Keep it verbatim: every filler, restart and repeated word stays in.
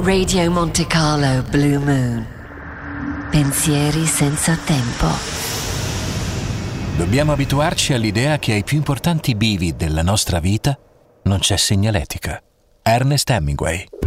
Radio Monte Carlo Blue Moon. Pensieri senza tempo. Dobbiamo abituarci all'idea che ai più importanti bivi della nostra vita non c'è segnaletica. Ernest Hemingway.